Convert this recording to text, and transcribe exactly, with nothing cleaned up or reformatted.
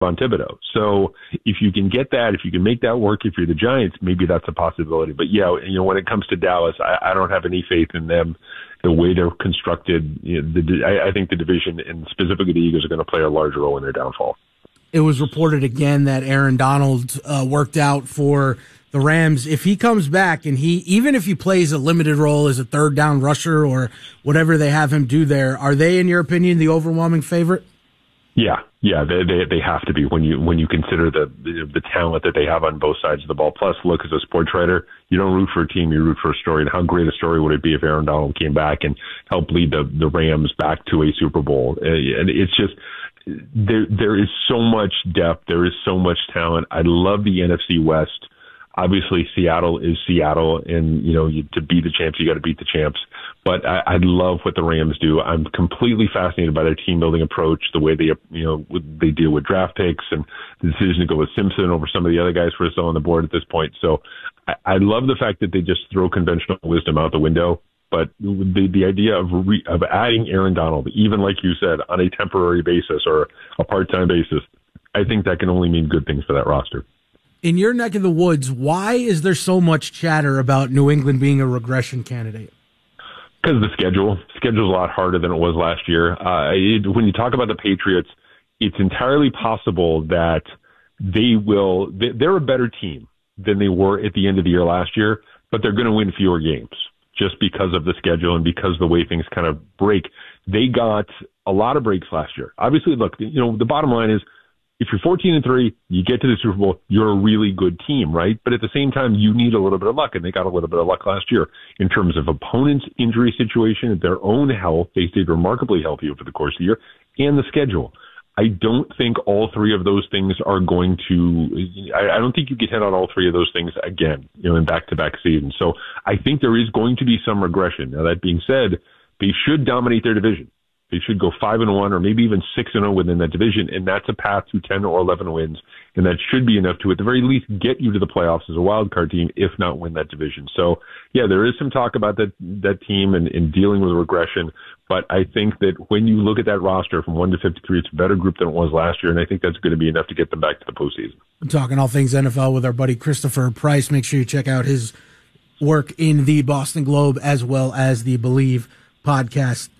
on Thibodeau. So if you can get that, if you can make that work, if you're the Giants, maybe that's a possibility. But yeah, you know, when it comes to Dallas, I, I don't have any faith in them. The way they're constructed, you know, the, I, I think the division and specifically the Eagles are going to play a larger role in their downfall. It was reported again that Aaron Donald uh, worked out for the Rams. If he comes back and he, even if he plays a limited role as a third down rusher or whatever they have him do there, are they, in your opinion, the overwhelming favorite? Yeah, yeah, they they they have to be when you when you consider the, the the talent that they have on both sides of the ball. Plus, look, as a sports writer, you don't root for a team, you root for a story. And how great a story would it be if Aaron Donald came back and helped lead the the Rams back to a Super Bowl? And it's just there there is so much depth, there is so much talent. I love the N F C West. Obviously, Seattle is Seattle, and you know, you, to beat the champs, you got to beat the champs. But I, I love what the Rams do. I'm completely fascinated by their team building approach, the way they, you know, they deal with draft picks, and the decision to go with Simpson over some of the other guys who are still on the board at this point. So I, I love the fact that they just throw conventional wisdom out the window. But the the idea of re, of adding Aaron Donald, even like you said, on a temporary basis or a part time basis, I think that can only mean good things for that roster. In your neck of the woods, why is there so much chatter about New England being a regression candidate? Because the schedule. The schedule's a lot harder than it was last year. Uh, it, when you talk about the Patriots, it's entirely possible that they will, they, they're a better team than they were at the end of the year last year, but they're going to win fewer games just because of the schedule and because of the way things kind of break. They got a lot of breaks last year. Obviously, look, you know, the bottom line is, if you're fourteen and three, you get to the Super Bowl, you're a really good team, right? But at the same time, you need a little bit of luck, and they got a little bit of luck last year. In terms of opponents' injury situation, their own health, they stayed remarkably healthy over the course of the year, and the schedule. I don't think all three of those things are going to, I, I don't think you can hit on all three of those things again, you know, in back-to-back seasons. So I think there is going to be some regression. Now, that being said, they should dominate their division. They should go five and one, or maybe even six and zero within that division, and that's a path to ten or eleven wins, and that should be enough to, at the very least, get you to the playoffs as a wild card team, if not win that division. So, yeah, there is some talk about that that team and, and dealing with regression, but I think that when you look at that roster from one to fifty-three, it's a better group than it was last year, and I think that's going to be enough to get them back to the postseason. I'm talking all things N F L with our buddy Christopher Price. Make sure you check out his work in the Boston Globe as well as the Believe podcast.